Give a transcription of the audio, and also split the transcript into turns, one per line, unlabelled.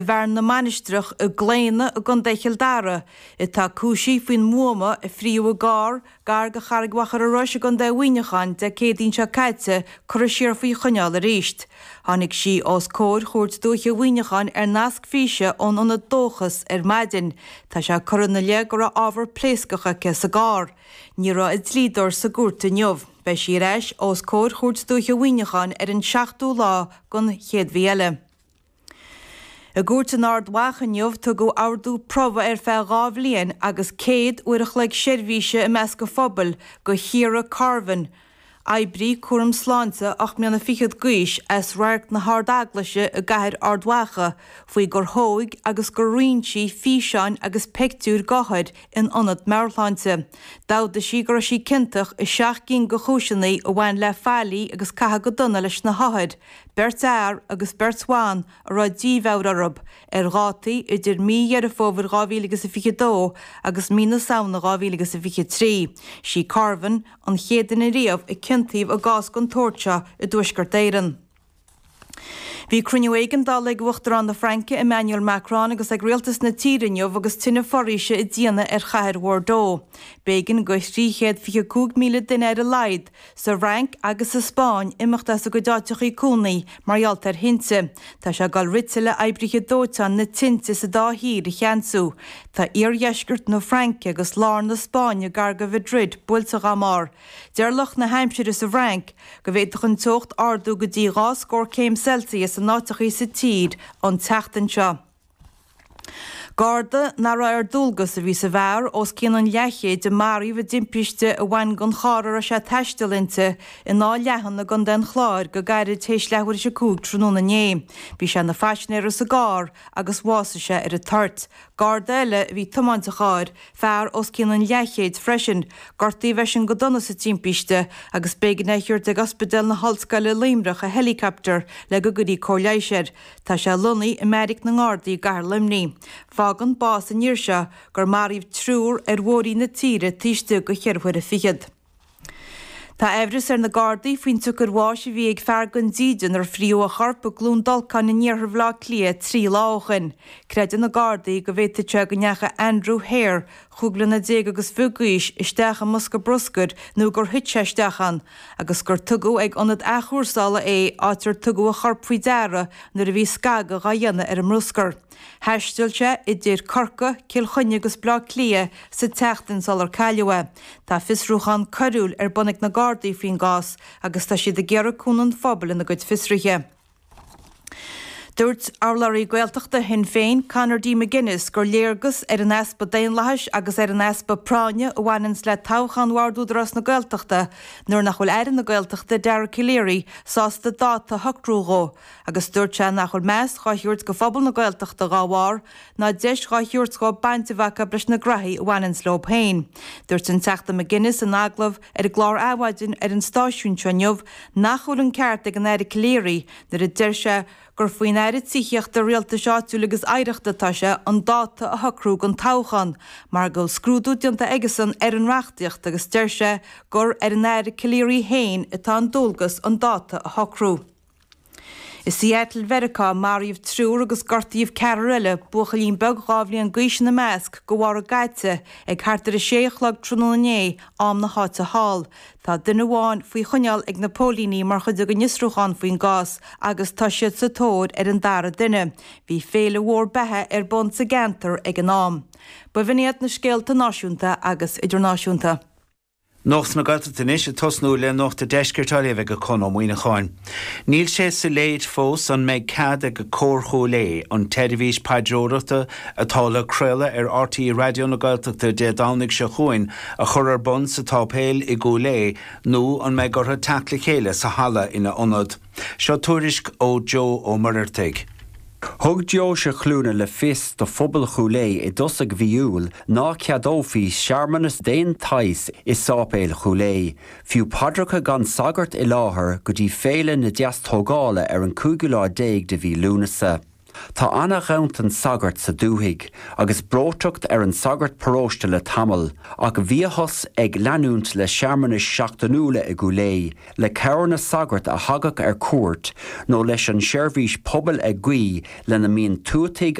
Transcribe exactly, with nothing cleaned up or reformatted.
Bhar na manistrach a gléine a gon deichil dara, I tá cúsí fin muama a fríú a gár, gar go charigwachar a rois a gon da winechan de cédín se caite cur a siar fwy chuneal a ríist. Hannig si os cór chwrt dúch a winechan ar nasc físe on on a dóchas ar maidin, tá se cur na le gur a áfar pléscacha ce a gár. Ní ra id lídor sa gúrta neomh. Bei si reis os cór chwrt dúch a winechan ar an seachtú lá gon chéad bhíele. A gúrt an ard wachan neomh tu go ardú prova ar fe gábhlíon agus céad uirich le sirvíse I meas go phobal go híra carvan. Aibrí cuam sláinte ach mianna fichad guis as rairc na hardaglaise a gahir ardwacha faoi gur hóig agus gur rionsí físeán agus pectúr gahaid in anad mearláinte. Dáda sí gur sí cintach I seach gin go chúisinaí a bhain le fálaí agus catha go duna leis na haid, bert air agus bertháin a rá díomhhar arab ar rátaí idir mí ar a fóbhar gábhílagus a fiche dó agus mína saona gábhílagus a fiche trí. Sí carvan an chéadan a riamh I cintíomh a gás gon tóirte I dúisgur déirean. Bhí cruniuéigen dá le bhuachtar an na Franke Emmanuel Macron agus ag rialtas na tírinneomh agus tinna foríise I dtíana ar chair Wardó. Bégan go tríchéad fiche cúg míle den ar a leid, sa rank agus sa Spáin imachtas a go dáteach I cúnaí marghealt ar hinse. Tá se gal ritse le eibrithe dóteán na tinte sa dá hír I cheansú. Tá iarheisgurt nó Franke agus lár na Spáine gar go Madrid builteach amár. Deirlach na heimsir is a rank, go bhéadach an tocht ardú go dtí rá scór céim Celsius an náteach is sa tíd an teachtan seo. Garda na ra ar dúlgus a bhí sa bhar os cin an leché de marí bh dimpiste a bhain gon chárar a se teistelinte I ná lehan na gon den chláir go gairid tééis lehar se cúg trúna né. Bhí se na faisnéir sa gár agus bhása se ar a tart. Garda eile bhí tomáinte cháir fear os cin an lechéid freisin, gartaí bheis an go donna sa timpiste agus bégan éisiúirt ag ospidal na halscaile límreach a helicopter le go gurí cóléisiir. Tá se lunaí Americ na ngádaí gar limní. Fágan bás a níirse gur maríomh trúr ar bhórí na tíre tíiste go chearhuiir a fichiad. Tá efris ar na Gardaí faoin tu gur bháis a bhí ag feargan díidean ar fríú a charpa glún dalcan na níorthar bhlá clia trí láchan. Creidean na Gardaí go bhhéte te go neacha Andrew Hare, chúgla na dé agus fugaís isteach a musca bruscud nó gur hitseistechan, agus gur tugu ag anad achúrsála é átar tugu a charp faoi deara nuair a bhí scaga ga dhéanana ar an mruscar. Heistiilte I dtír corca cilchonne agus blá clia sa teachtain sal ar caileha. Tá fisrúchan carúil ar bunnig na Gardaí faoin gás agus tá siad a ggéarra cúnan phobal ina gcuid fisrithe. Dúirt Arlairí Gaeltachta hin féin Conor D. McGuinness gur léargus ar an espa daon leis agus ar an espa práine a bhainins le táchan wardúdras na Gaeltachta nuair nach bhfuil airan na Gaeltachta Derek O'Leary sásta dáta hocrúgó agus dúirt se nach bhfuil meas chaithúirt go phobal na Gaeltachta gáhar ná deis chaithúirt go baintehacha breis na grathí a bhainins lob hain. Dúirt an teachta McGuinness an aglah ar a glár áhaidin ar an stáisiún teneomh nach bhfuil an ceart ag an Derek O'Leary nuair a deir se gur faoin airid tíocht a rialta seáú agus éireachta tá se an dáta a hocrúg an táchan, mar go scrúdú dionta aigesan ar an reachtaíocht agus deir se gur ar an Derek O'Leary hain atá an dulgus an dáta a hocrú. Is Seattle Verica maríomh trúr agus gortaíomh ceile buchalín beg gábhlíon gaisin na measc go bhhar a gaite ag chartar a séochlag trúnané am na háta hall. Tá duine bháin faoi chuneal ag napólíní mar chud go nisrúchan faoin gás agus tá siad sa tóid ar an dara duine. Bhí féle mhór bethe ar bun sa gentar ag an nám. Ba bhíad na scéalta náisiúnta agus idirnáisiúnta.
Nocht na gata tanis a tosnú le nocht a deisgirtáile bheith go con am muoine cháin. Níl sé sa léid fós an méid cad ag go córchó lé an teirihís paidróireachta atá le creile ar R T E radio na Gaeltachta de dánig se chuin a chur ar bun sa tápéil I go lé nó an méid gurtha tacla chéile sa hala ina ionad. Seo tuairisc ó Joe ó Murrteig.
Thug Joe se chlúna le fis do phobal chulé I dosag bhíúil ná ceadófaí searmanas déon tais I sápéil chulé. Fiú padracha gan sagart I láthair go dtí féile na deas tógála ar an cúgulá déag de bhí lúnasa. Tá anna rauntan sagart sa dúhiig, agus bróteacht ar an sagart paróiste le tamil, ag bhíothas ag leanúnt le seamarnas seachtanúla i gulé, le cearna sagart a hagach ar cuairt, nó leis an seirbhís pobal ag gcuí lena míon tútaigh